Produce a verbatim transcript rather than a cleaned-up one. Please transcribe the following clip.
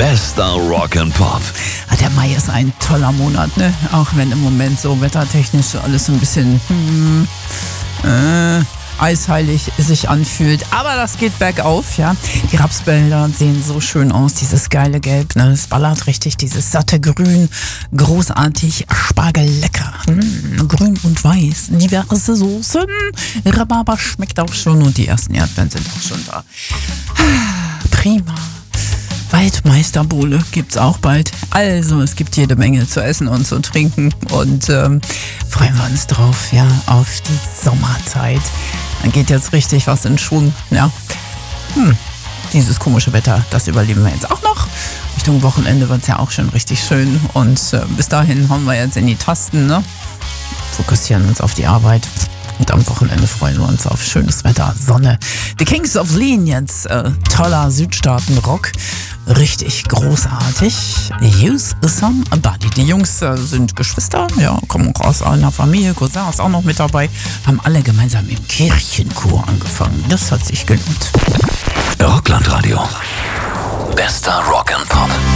Bester Rock and Pop. Der Mai ist ein toller Monat, ne? Auch wenn im Moment so wettertechnisch so alles so ein bisschen hm, äh, eisheilig sich anfühlt. Aber das geht bergauf, ja. Die Rapsbänder sehen so schön aus, dieses geile Gelb, ne? Es ballert richtig, dieses satte Grün, großartig, Spargel lecker. Hm, grün und weiß, diverse Soßen. Rhabarber schmeckt auch schon und die ersten Erdbeeren sind auch schon da. Prima. Waldmeisterbowle gibt's auch bald. Also es gibt jede Menge zu essen und zu trinken und ähm, freuen wir uns drauf, ja, auf die Sommerzeit. Dann geht jetzt richtig was in Schwung, ja. Hm, dieses komische Wetter, das überleben wir jetzt auch noch. Richtung Wochenende wird's ja auch schon richtig schön und äh, bis dahin hauen wir jetzt in die Tasten, ne? Fokussieren uns auf die Arbeit. Und am Wochenende freuen wir uns auf schönes Wetter, Sonne. The Kings of Lean jetzt, äh, toller Südstaaten-Rock, richtig großartig. Use Somebody. Die Jungs äh, sind Geschwister, ja, kommen auch aus einer Familie. Cousin ist auch noch mit dabei, haben alle gemeinsam im Kirchenchor angefangen. Das hat sich gelohnt. Rockland Radio. Bester Rock and Pop.